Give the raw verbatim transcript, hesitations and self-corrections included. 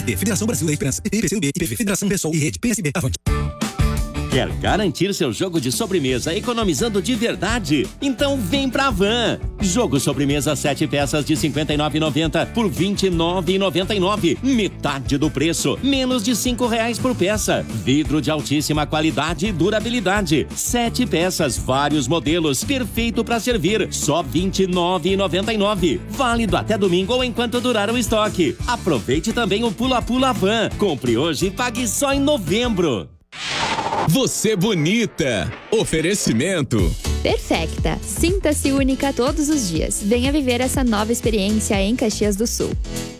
Federação Brasil da Esperança, P C U B, I P V, Federação Pessoal e Rede P S B. Avante. Quer garantir seu jogo de sobremesa economizando de verdade? Então vem pra Van! Jogo sobremesa sete peças de cinquenta e nove reais e noventa centavos por vinte e nove reais e noventa e nove centavos. Metade do preço, menos de cinco reais por peça. Vidro de altíssima qualidade e durabilidade. Sete peças, vários modelos, perfeito para servir. Só vinte e nove reais e noventa e nove centavos. Válido até domingo ou enquanto durar o estoque. Aproveite também o Pula Pula Van. Compre hoje e pague só em novembro. Você bonita. Oferecimento. Perfecta. Sinta-se única todos os dias. Venha viver essa nova experiência em Caxias do Sul.